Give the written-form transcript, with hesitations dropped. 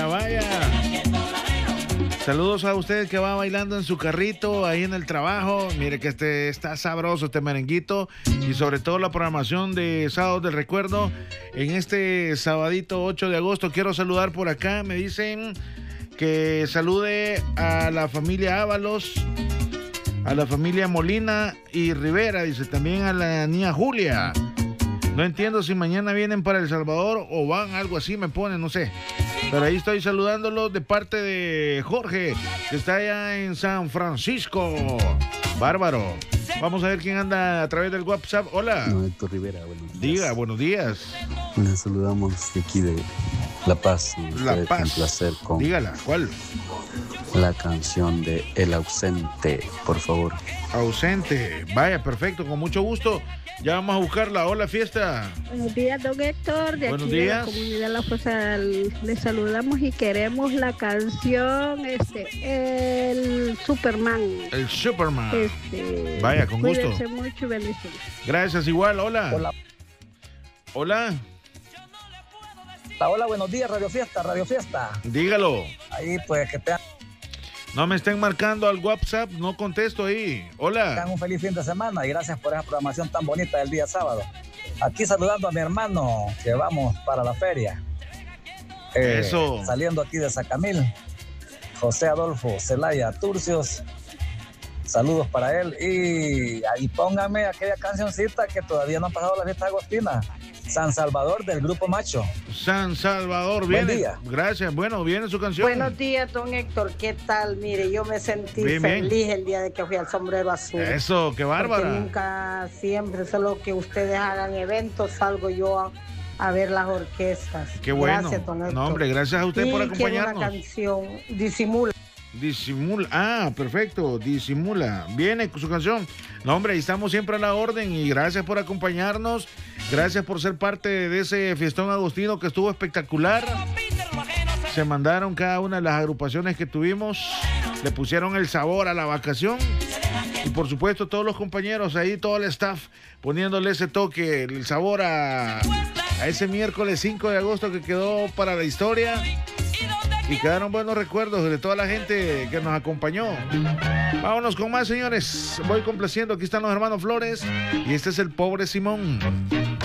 vaya. Saludos a ustedes que va bailando en su carrito, ahí en el trabajo. Mire que está sabroso este merenguito. Y sobre todo la programación de Sábados del Recuerdo. En este sabadito 8 de agosto quiero saludar por acá. Me dicen que salude a la familia Ábalos, a la familia Molina y Rivera. Dice también a la niña Julia. No entiendo si mañana vienen para El Salvador o van, algo así me ponen, no sé. Pero ahí estoy saludándolos de parte de Jorge, que está allá en San Francisco. Bárbaro. Vamos a ver quién anda a través del WhatsApp. Hola. No, Héctor Rivera, buenos días. Diga, buenos días. Les saludamos de aquí de La Paz. La Paz. Un placer con Dígala, ¿cuál? la canción de El Ausente, por favor. Ausente. Vaya, perfecto, con mucho gusto. Ya vamos a buscarla. Hola, fiesta. Buenos días, don Héctor. De Buenos aquí días. de la comunidad La Fuerza le saludamos y queremos la canción El Superman. El Superman. Vaya, con gusto. Cuídense mucho y bendiciones. Gracias, igual. Hola. Hola. Hola. Hola, buenos días, Radio Fiesta, Radio Fiesta. Dígalo. Ahí pues que tengan No me estén marcando al WhatsApp, no contesto ahí. Hola. un feliz fin de semana y gracias por esa programación tan bonita del día sábado. Aquí saludando a mi hermano que vamos para la feria. Eso. Saliendo aquí de Sacamil, José Adolfo Zelaya Turcios. Saludos para él y ahí póngame aquella cancioncita que todavía no han pasado la fiesta de Agostina. San Salvador del Grupo Macho. San Salvador, Buen viene. día. Gracias, bueno, viene su canción. Buenos días, don Héctor. ¿Qué tal? Mire, yo me sentí Bien, feliz bien. el día de que fui al Sombrero Azul. Eso, qué Porque bárbara. nunca, siempre, solo que ustedes hagan eventos, salgo yo a ver las orquestas. Qué bueno. Gracias, don Héctor. No, hombre, gracias a usted por Y quiero acompañarnos. una canción, Disimula. Disimula. Ah, perfecto. Disimula. Viene su canción. No, hombre, ahí estamos siempre a la orden y gracias por acompañarnos. Gracias por ser parte de ese fiestón agostino que estuvo espectacular. Se mandaron cada una de las agrupaciones que tuvimos. Le pusieron el sabor a la vacación. Y por supuesto todos los compañeros ahí, todo el staff, poniéndole ese toque, el sabor a ese miércoles 5 de agosto que quedó para la historia. Y quedaron buenos recuerdos de toda la gente que nos acompañó. Vámonos con más, señores. Voy complaciendo. Aquí están los hermanos Flores. Y este es el Pobre Simón.